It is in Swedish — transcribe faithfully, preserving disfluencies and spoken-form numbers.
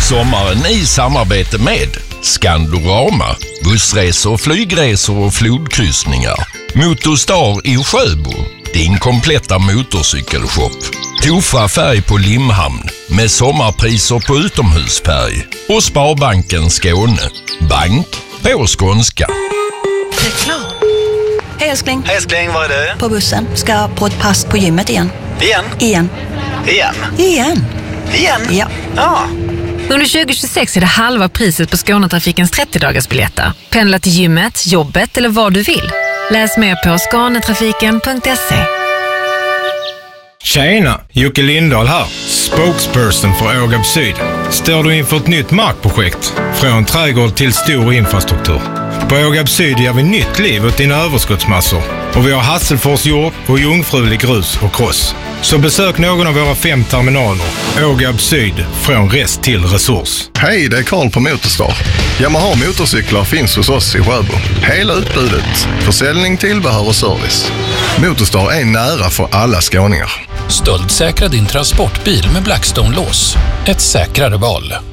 Sommaren i samarbete med Skandorama, bussresor, flygresor och flodkryssningar. Motorstar i Sjöbo, din kompletta motorcykelshop. Tofa färg på Limhamn med sommarpriser på utomhusfärg. Och Sparbanken Skåne, bank på skånska. Reklam. Hej älskling. Hej älskling, vad är det? På bussen, ska på ett pass på gymmet igen. Igen? Igen. Igen? Igen. Igen? Ja. Ja. Under tjugo tjugosex är det halva priset på Skånetrafikens trettio-dagarsbiljetter. Pendla till gymmet, jobbet eller vad du vill. Läs mer på skånetrafiken punkt se. Tjena, Jocke Lindahl här. Spokesperson för Ågab Syd. Står du inför ett nytt markprojekt? Från trädgård till stor infrastruktur. På Ågab Syd ger vi nytt liv åt dina överskottsmassor. Och vi har Hasselfors jord och jungfrulig grus och kross. Så besök någon av våra fem terminaler. Ågab Syd, från rest till resurs. Hej, det är Karl på Motorstar. Yamaha motorcyklar finns hos oss i Sjöbo. Hela utbudet. Försäljning, tillbehör och service. Motorstar är nära för alla skåningar. Stöldsäkra din transportbil med Blackstone-lås. Ett säkrare val.